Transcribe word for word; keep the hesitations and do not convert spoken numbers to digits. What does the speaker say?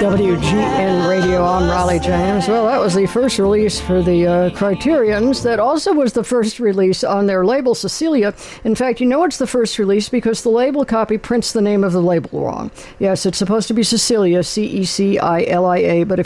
W G N Radio, I'm Raleigh James. Well, that was the first release for the uh, Criterions. That also was the first release on their label, Cecilia. In fact, you know it's the first release because the label copy prints the name of the label wrong. Yes, it's supposed to be Cecilia, C E C I L I A, but if